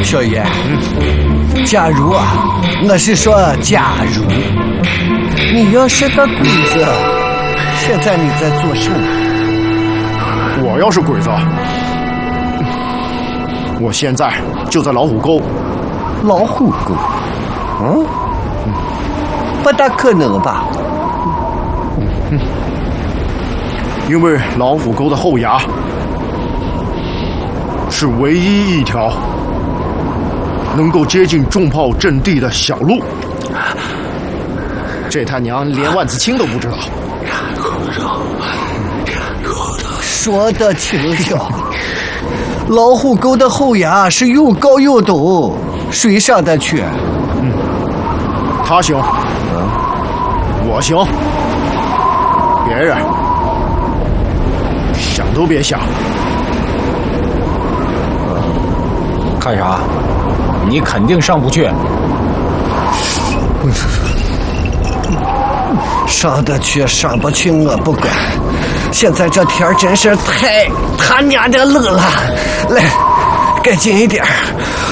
小爷，假如啊，我是说假如，你要是个鬼子，现在你在做什么？ 我要是鬼子，我现在就在老虎沟。 老虎沟？不大可能吧？ 因为老虎沟的后崖是唯一一条能够接近重炮阵地的小路。这他娘连万子清都不知道。 说得轻巧，老虎沟的后崖是又高又陡，谁上得去？ 他行，我行，别人想都别想。 看啥？你肯定上不去。 上得去上不去我不管，现在这天真是太他娘的冷了。来，该近一点，